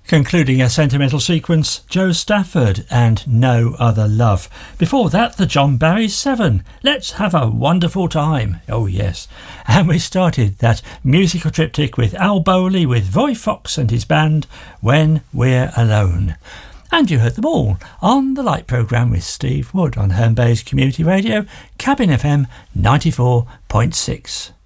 Concluding a sentimental sequence, Joe Stafford and No Other Love. Before that, the John Barry 7. Let's have a wonderful time. Oh yes. And we started that musical triptych with Al Bowley with Roy Fox and his band, When We're Alone. And you heard them all on the Light programme with Steve Wood on Herne Bay's Community Radio, Cabin FM 94.6.